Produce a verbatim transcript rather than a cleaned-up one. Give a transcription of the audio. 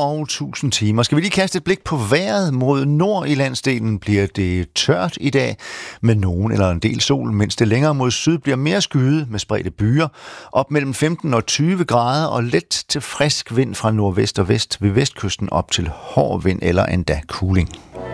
og tusind timer. Skal vi lige kaste et blik på vejret? Mod nord i landsdelen bliver det tørt i dag med nogen eller en del sol, mens det længere mod syd bliver mere skyet med spredte byer. Op mellem femten og tyve grader og let til frisk vind fra nordvest og vest, ved vestkysten op til hård vind eller endda kuling.